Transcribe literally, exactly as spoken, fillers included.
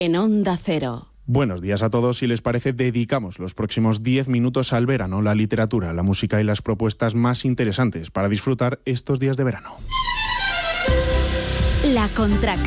en Onda Cero. Buenos días a todos. Si les parece, dedicamos los próximos diez minutos al verano, la literatura, la música y las propuestas más interesantes para disfrutar estos días de verano. La Contracara.